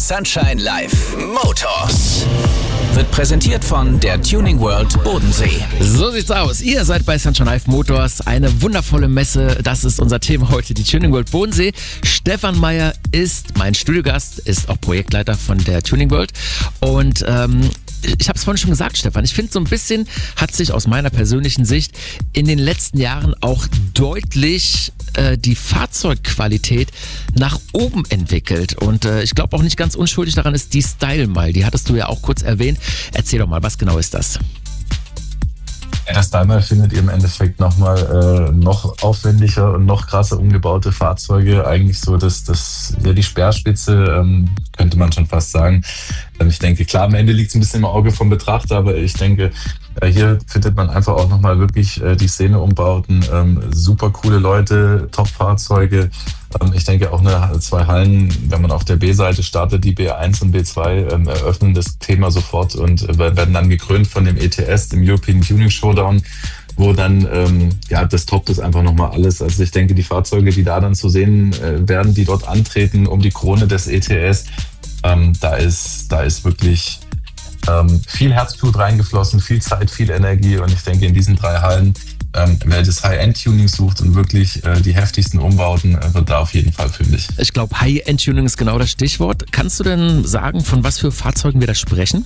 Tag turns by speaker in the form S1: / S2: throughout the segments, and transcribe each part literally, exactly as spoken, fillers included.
S1: Sunshine Live Motors wird präsentiert von der Tuning World Bodensee.
S2: So sieht's aus. Ihr seid bei Sunshine Live Motors. Eine wundervolle Messe. Das ist unser Thema heute, die Tuning World Bodensee. Stefan Meyer ist mein Studiogast, ist auch Projektleiter von der Tuning World. Und ähm, ich habe es vorhin schon gesagt, Stefan, ich finde, so ein bisschen hat sich aus meiner persönlichen Sicht in den letzten Jahren auch deutlich äh, die Fahrzeugqualität nach oben entwickelt. Und äh, ich glaube auch nicht ganz unschuldig daran ist die Style Mile. Die hattest du ja auch kurz erwähnt. Erzähl doch mal, was genau ist das?
S3: Ja, das Style Mile findet ihr im Endeffekt nochmal äh, noch aufwendiger und noch krasser umgebaute Fahrzeuge. Eigentlich so, dass das ja die Speerspitze, ähm, könnte man schon fast sagen. Ähm, ich denke, klar, am Ende liegt es ein bisschen im Auge vom Betrachter, aber ich denke, äh, hier findet man einfach auch nochmal wirklich äh, die Szene-Umbauten. Ähm, super coole Leute, Top-Fahrzeuge. Ähm, ich denke auch eine, zwei Hallen, wenn man auf der B-Seite startet, die B eins und B zwei, ähm, eröffnen das Thema sofort und äh, werden dann gekrönt von dem E T S, dem European Tuning Showdown, wo dann, ähm, ja, das toppt es einfach nochmal alles. Also ich denke, die Fahrzeuge, die da dann zu sehen äh, werden, die dort antreten um die Krone des E T S, ähm, da ist, da ist wirklich ähm, viel Herzblut reingeflossen, viel Zeit, viel Energie und ich denke, in diesen drei Hallen, Ähm, wer das High-End-Tuning sucht und wirklich äh, die heftigsten Umbauten, äh, wird da auf jeden Fall fündig.
S2: Ich glaube, High-End-Tuning ist genau das Stichwort. Kannst du denn sagen, von was für Fahrzeugen wir da sprechen?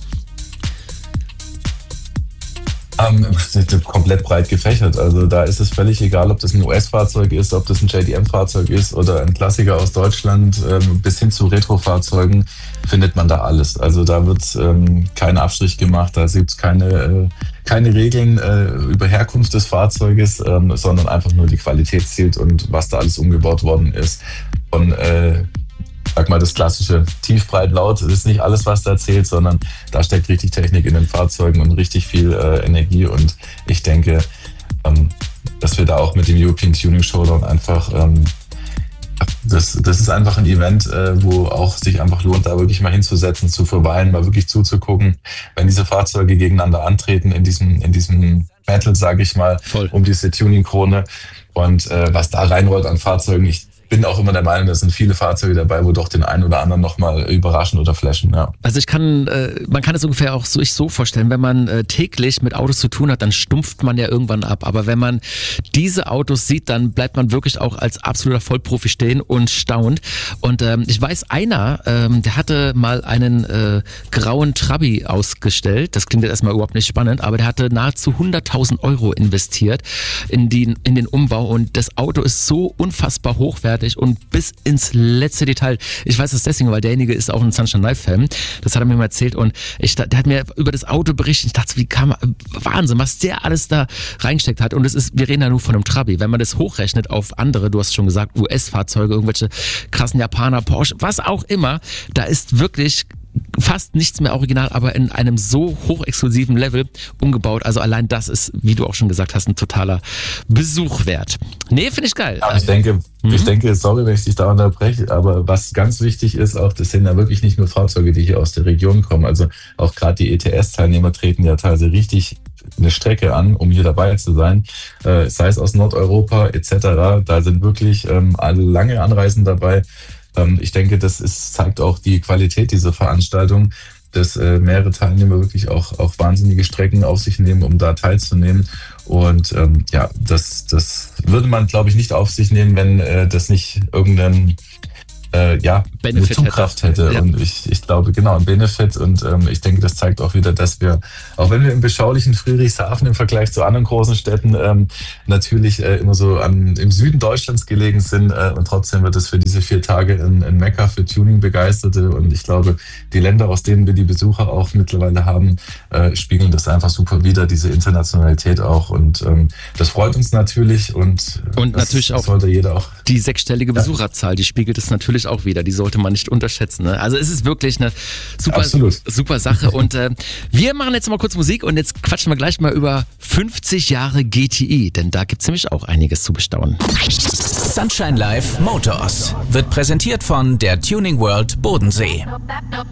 S3: Ähm, komplett breit gefächert. Also da ist es völlig egal, ob das ein U S-Fahrzeug ist, ob das ein J D M-Fahrzeug ist oder ein Klassiker aus Deutschland, ähm, bis hin zu Retro-Fahrzeugen findet man da alles. Also da wird ähm, kein Abstrich gemacht, da gibt es keine, äh, keine Regeln äh, über Herkunft des Fahrzeuges, ähm, sondern einfach nur die Qualität zählt und was da alles umgebaut worden ist. Von äh, sag mal, das klassische tief, breit, laut ist nicht alles, was da zählt, sondern da steckt richtig Technik in den Fahrzeugen und richtig viel äh, Energie. Und ich denke, ähm, dass wir da auch mit dem European Tuning Showdown einfach, ähm, das, das ist einfach ein Event, äh, wo auch sich einfach lohnt, da wirklich mal hinzusetzen, zu verweilen, mal wirklich zuzugucken, wenn diese Fahrzeuge gegeneinander antreten in diesem, in diesem Battle, sage ich mal,
S2: Voll.
S3: um diese Tuning-Krone und äh, was da reinrollt an Fahrzeugen. Ich bin auch immer der Meinung, da sind viele Fahrzeuge dabei, wo doch den einen oder anderen nochmal überraschen oder flashen. Ja.
S2: Also ich kann, äh, man kann es ungefähr auch so, sich so vorstellen, wenn man äh, täglich mit Autos zu tun hat, dann stumpft man ja irgendwann ab. Aber wenn man diese Autos sieht, dann bleibt man wirklich auch als absoluter Vollprofi stehen und staunt. Und ähm, ich weiß, einer, ähm, der hatte mal einen äh, grauen Trabi ausgestellt. Das klingt jetzt erstmal überhaupt nicht spannend, aber der hatte nahezu hunderttausend Euro investiert in, die, in den Umbau und das Auto ist so unfassbar hochwertig und bis ins letzte Detail. Ich weiß das deswegen, weil derjenige ist auch ein Sunshine Live-Fan. Das hat er mir mal erzählt und ich, der hat mir über das Auto berichtet. Ich dachte, wie kam Wahnsinn, was der alles da reingesteckt hat. Und es ist, wir reden ja nur von einem Trabi. Wenn man das hochrechnet auf andere, du hast schon gesagt, U S-Fahrzeuge, irgendwelche krassen Japaner, Porsche, was auch immer, da ist wirklich fast nichts mehr original, aber in einem so hochexklusiven Level umgebaut. Also allein das ist, wie du auch schon gesagt hast, ein totaler Besuch wert. Nee, finde ich geil.
S3: Aber ich denke, mhm. ich denke, sorry, wenn ich dich da unterbreche, aber was ganz wichtig ist auch, das sind ja wirklich nicht nur Fahrzeuge, die hier aus der Region kommen. Also auch gerade die E T S-Teilnehmer treten ja teilweise richtig eine Strecke an, um hier dabei zu sein, äh, sei es aus Nordeuropa et cetera. Da sind wirklich ähm, alle lange Anreisen dabei. Ich denke, das ist, zeigt auch die Qualität dieser Veranstaltung, dass äh, mehrere Teilnehmer wirklich auch, auch wahnsinnige Strecken auf sich nehmen, um da teilzunehmen. Und ähm, ja, das, das würde man, glaube ich, nicht auf sich nehmen, wenn äh, das nicht irgendeinen äh, ja,
S2: Benefit
S3: eine Zugkraft hätte. hätte. Ja. Und ich, ich glaube, genau, ein Benefit. Und ähm, ich denke, das zeigt auch wieder, dass wir, auch wenn wir im beschaulichen Friedrichshafen im Vergleich zu anderen großen Städten ähm, natürlich äh, immer so an, im Süden Deutschlands gelegen sind, äh, und trotzdem wird es für diese vier Tage ein, ein Mekka für Tuning-Begeisterte. Und ich glaube, die Länder, aus denen wir die Besucher auch mittlerweile haben, äh, spiegeln das einfach super wider, diese Internationalität auch. Und ähm, das freut uns natürlich. Und,
S2: und
S3: das,
S2: natürlich
S3: das
S2: auch
S3: sollte jeder auch.
S2: Die sechsstellige Besucherzahl, die spiegelt es natürlich auch wieder. Die sollte man nicht unterschätzen. Ne? Also es ist wirklich eine super, super Sache. Und äh, wir machen jetzt mal kurz Musik und jetzt quatschen wir gleich mal über fünfzig Jahre G T I, denn da gibt es nämlich auch einiges zu bestaunen.
S1: Sunshine Live Motors wird präsentiert von der Tuning World Bodensee.